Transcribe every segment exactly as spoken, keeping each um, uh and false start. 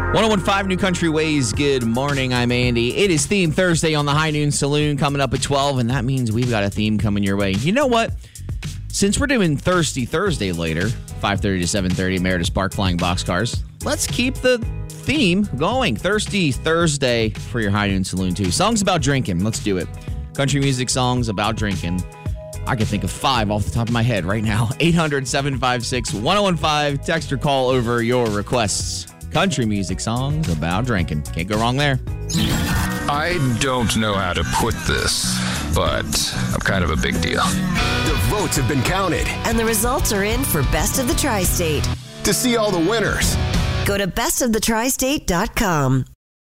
one oh one point five New Country Ways. Good morning. I'm Andy. It is Theme Thursday on the High Noon Saloon coming up at twelve, and that means we've got a theme coming your way. You know what? Since we're doing Thirsty Thursday later, five thirty to seven thirty, Meredith Spark Flying Boxcars, let's keep the theme going. Thirsty Thursday for your High Noon Saloon, too. Songs about drinking. Let's do it. Country music songs about drinking. I can think of five off the top of my head right now. eight hundred, seven five six, one oh one five. Text or call over your requests. Country music songs about drinking. Can't go wrong there. I don't know how to put this, but I'm kind of a big deal. The votes have been counted, and the results are in for Best of the Tri-State. To see all the winners, go to best of the tri state dot com.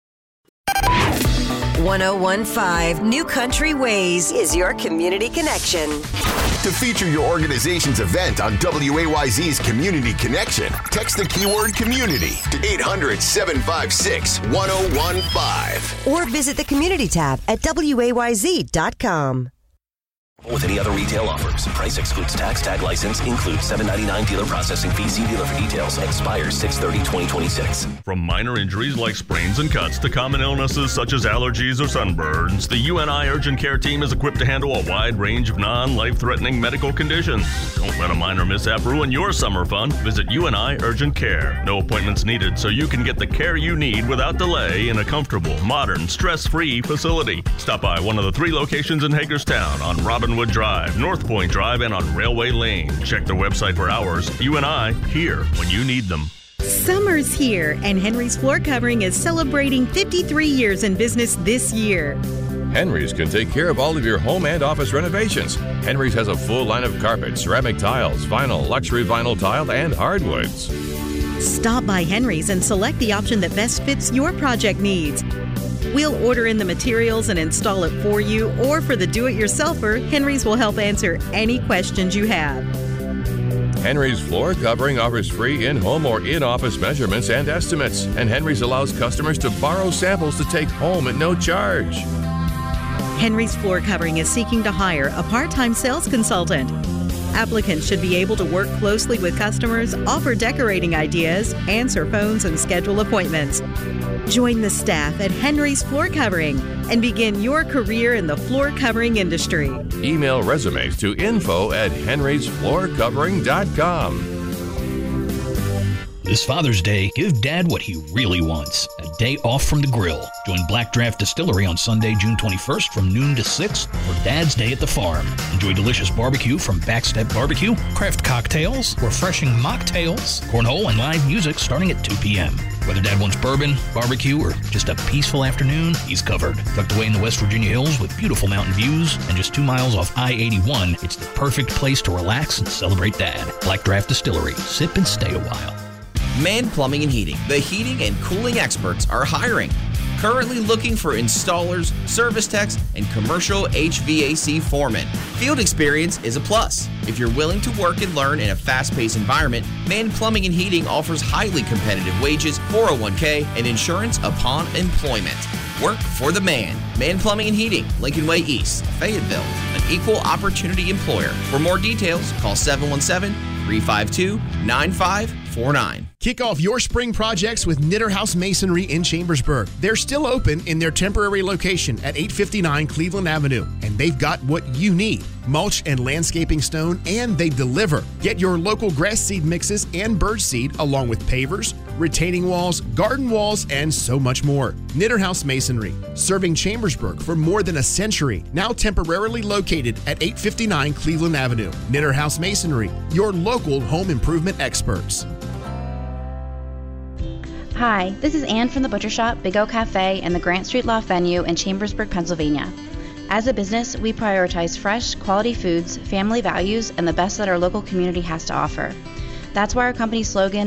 one oh one point five New Country Ways is your community connection. To feature your organization's event on W A Y Z's Community Connection, text the keyword community to eight hundred, seven five six, one oh one five. Or visit the community tab at W A Y Z dot com. With any other retail offers. Price excludes tax, tag license, includes seven ninety-nine dealer processing fee. See dealer for details. Expires six thirty twenty twenty-six. From minor injuries like sprains and cuts to common illnesses such as allergies or sunburns, the U N I Urgent Care team is equipped to handle a wide range of non-life-threatening medical conditions. Don't let a minor mishap ruin your summer fun. Visit U N I Urgent Care. No appointments needed, so you can get the care you need without delay in a comfortable, modern, stress-free facility. Stop by one of the three locations in Hagerstown on Robinwood Drive, North Point Drive, and on Railway Lane. Check their website for hours. U N I, here when you need them. Summer's here, and Henry's Floor Covering is celebrating fifty-three years in business this year. Henry's can take care of all of your home and office renovations. Henry's has a full line of carpet, ceramic tiles, vinyl, luxury vinyl tile, and hardwoods. Stop by Henry's and select the option that best fits your project needs. We'll order in the materials and install it for you, or for the do-it-yourselfer, Henry's will help answer any questions you have. Henry's Floor Covering offers free in-home or in-office measurements and estimates, and Henry's allows customers to borrow samples to take home at no charge. Henry's Floor Covering is seeking to hire a part-time sales consultant. Applicants should be able to work closely with customers, offer decorating ideas, answer phones, and schedule appointments. Join the staff at Henry's Floor Covering and begin your career in the floor covering industry. Email resumes to info at henrys floor covering dot com. This Father's Day, give Dad what he really wants, a day off from the grill. Join Black Draft Distillery on Sunday, June twenty-first from noon to six for Dad's Day at the Farm. Enjoy delicious barbecue from Backstep Barbecue, craft cocktails, refreshing mocktails, cornhole, and live music starting at two p.m. Whether Dad wants bourbon, barbecue, or just a peaceful afternoon, he's covered. Tucked away in the West Virginia hills with beautiful mountain views and just two miles off I eighty-one, it's the perfect place to relax and celebrate Dad. Black Draft Distillery. Sip and stay a while. Man Plumbing and Heating, the heating and cooling experts, are hiring. Currently looking for installers, service techs, and commercial H V A C foremen. Field experience is a plus. If you're willing to work and learn in a fast-paced environment, Man Plumbing and Heating offers highly competitive wages, four oh one k, and insurance upon employment. Work for the man. Man Plumbing and Heating, Lincoln Way East, Fayetteville, an equal opportunity employer. For more details, call seven one seven, three five two, nine five four nine. Kick off your spring projects with Knitter House Masonry in Chambersburg. They're still open in their temporary location at eight fifty-nine Cleveland Avenue, and they've got what you need: mulch and landscaping stone, and they deliver. Get your local grass seed mixes and bird seed, along with pavers, retaining walls, garden walls, and so much more. Knitter House Masonry, serving Chambersburg for more than a century, now temporarily located at eight fifty-nine Cleveland Avenue. Knitter House Masonry, your local home improvement experts. Hi, this is Ann from the Butcher Shop, Big O Cafe, and the Grant Street Loft venue in Chambersburg, Pennsylvania. As a business, we prioritize fresh, quality foods, family values, and the best that our local community has to offer. That's why our company's slogan